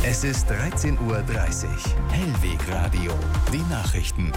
Es ist 13:30 Uhr. Hellweg Radio. Die Nachrichten.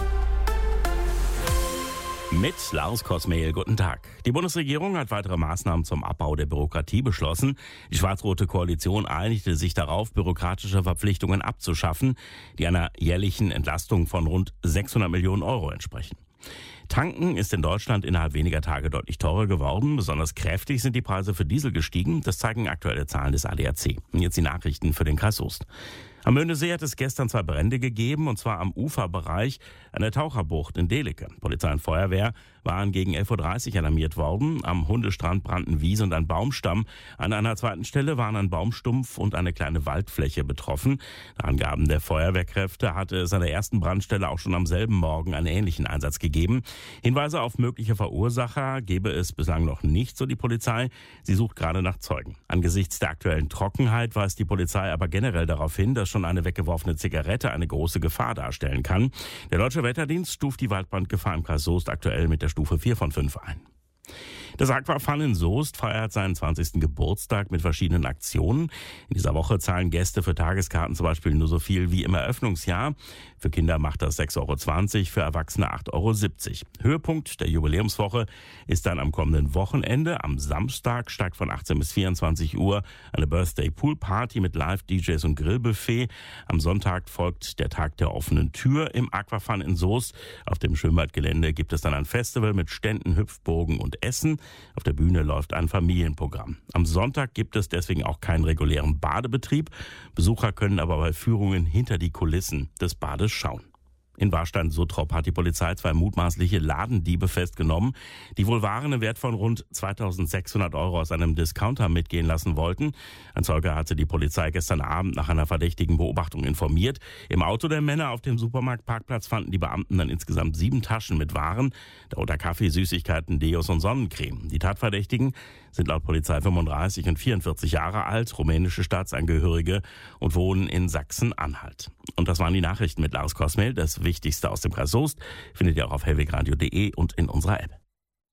Mit Lars Kosmehl, guten Tag. Die Bundesregierung hat weitere Maßnahmen zum Abbau der Bürokratie beschlossen. Die schwarz-rote Koalition einigte sich darauf, bürokratische Verpflichtungen abzuschaffen, die einer jährlichen Entlastung von rund 600 Millionen Euro entsprechen. Tanken ist in Deutschland innerhalb weniger Tage deutlich teurer geworden. Besonders kräftig sind die Preise für Diesel gestiegen. Das zeigen aktuelle Zahlen des ADAC. Und jetzt die Nachrichten für den Kreis Soest. Am Möhnesee hat es gestern 2 Brände gegeben, und zwar am Uferbereich an der Taucherbucht in Dehlecke. Polizei und Feuerwehr waren gegen 11:30 Uhr alarmiert worden. Am Hundestrand brannten Wiese und ein Baumstamm. An einer zweiten Stelle waren ein Baumstumpf und eine kleine Waldfläche betroffen. Nach Angaben der Feuerwehrkräfte hatte es an der ersten Brandstelle auch schon am selben Morgen einen ähnlichen Einsatz gegeben. Hinweise auf mögliche Verursacher gebe es bislang noch nicht, so die Polizei. Sie sucht gerade nach Zeugen. Angesichts der aktuellen Trockenheit weist die Polizei aber generell darauf hin, dass schon eine weggeworfene Zigarette eine große Gefahr darstellen kann. Der Deutsche Wetterdienst stuft die Waldbrandgefahr im Kreis Soest aktuell mit der Stufe 4 von 5 ein. Das Aquafun in Soest feiert seinen 20. Geburtstag mit verschiedenen Aktionen. In dieser Woche zahlen Gäste für Tageskarten zum Beispiel nur so viel wie im Eröffnungsjahr. Für Kinder macht das 6,20 €, für Erwachsene 8,70 €. Höhepunkt der Jubiläumswoche ist dann am kommenden Wochenende. Am Samstag steigt von 18 bis 24 Uhr eine Birthday Pool Party mit Live-DJs und Grillbuffet. Am Sonntag folgt der Tag der offenen Tür im Aquafun in Soest. Auf dem Schwimmbadgelände gibt es dann ein Festival mit Ständen, Hüpfburgen und Essen. Auf der Bühne läuft ein Familienprogramm. Am Sonntag gibt es deswegen auch keinen regulären Badebetrieb. Besucher können aber bei Führungen hinter die Kulissen des Bades schauen. In Warstein-Suttrop hat die Polizei 2 mutmaßliche Ladendiebe festgenommen, die wohl Waren im Wert von rund 2.600 € aus einem Discounter mitgehen lassen wollten. Ein Zeuge hatte die Polizei gestern Abend nach einer verdächtigen Beobachtung informiert. Im Auto der Männer auf dem Supermarktparkplatz fanden die Beamten dann insgesamt 7 Taschen mit Waren, darunter Kaffee, Süßigkeiten, Deos und Sonnencreme. Die Tatverdächtigen sind laut Polizei 35 und 44 Jahre alt, rumänische Staatsangehörige und wohnen in Sachsen-Anhalt. Und das waren die Nachrichten mit Lars Kosmehl. Das Wichtigste aus dem Kreis Soest findet ihr auch auf hellwegradio.de und in unserer App.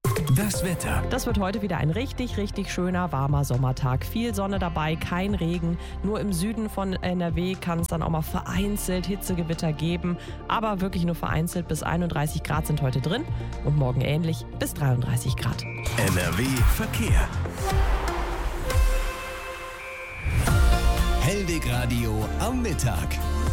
Das Wetter. Das wird heute wieder ein richtig schöner, warmer Sommertag. Viel Sonne dabei, kein Regen. Nur im Süden von NRW kann es dann auch mal vereinzelt Hitzegewitter geben. Aber wirklich nur vereinzelt. Bis 31 Grad sind heute drin und morgen ähnlich bis 33 Grad. NRW Verkehr. Hellweg Radio am Mittag.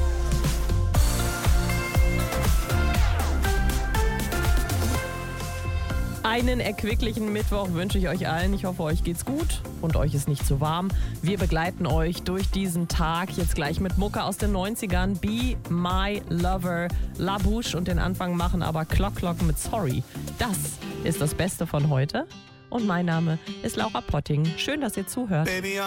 Einen erquicklichen Mittwoch wünsche ich euch allen. Ich hoffe, euch geht's gut und euch ist nicht zu warm. Wir begleiten euch durch diesen Tag jetzt gleich mit Mucke aus den 90ern. Be My Lover, La Bouche und den Anfang machen aber Clock mit Sorry. Das ist das Beste von heute. Und mein Name ist Laura Potting. Schön, dass ihr zuhört.